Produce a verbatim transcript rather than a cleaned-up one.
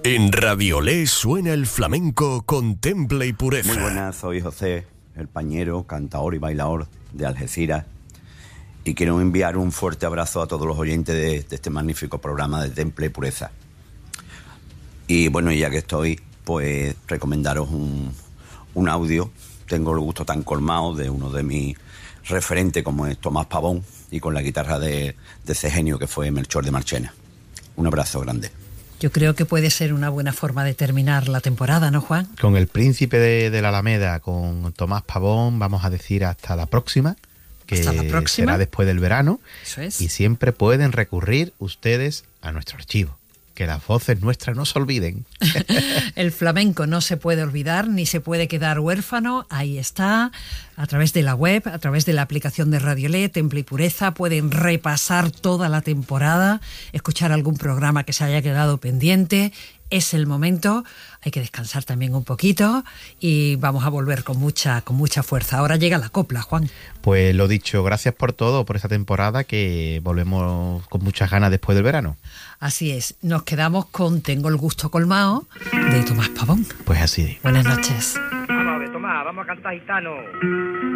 En Raviolé suena el flamenco con temple y pureza. Muy buenas, soy José, el pañero, cantador y bailador de Algeciras. Y quiero enviar un fuerte abrazo a todos los oyentes de, de este magnífico programa de Temple y Pureza. Y bueno, ya que estoy, pues recomendaros un, un audio. Tengo el gusto tan colmado de uno de mis referentes como es Tomás Pavón y con la guitarra de, de ese genio que fue Melchor de Marchena. Un abrazo grande. Yo creo que puede ser una buena forma de terminar la temporada, ¿no, Juan? Con el príncipe de, de la Alameda, con Tomás Pavón, vamos a decir hasta la próxima, que hasta la próxima. será después del verano. Eso es. Y siempre pueden recurrir ustedes a nuestro archivo. Que las voces nuestras no se olviden. El flamenco no se puede olvidar ni se puede quedar huérfano. Ahí está, a través de la web, a través de la aplicación de Raviolé, Temple y Pureza. Pueden repasar toda la temporada, escuchar algún programa que se haya quedado pendiente. Es el momento, hay que descansar también un poquito y vamos a volver con mucha, con mucha fuerza. Ahora llega la copla, Juan. Pues lo dicho, gracias por todo, por esta temporada, que volvemos con muchas ganas después del verano. Así es, nos quedamos con Tengo el gusto colmado de Tomás Pavón. Pues así. Buenas noches. Vamos a ver, Tomás, vamos a cantar gitano.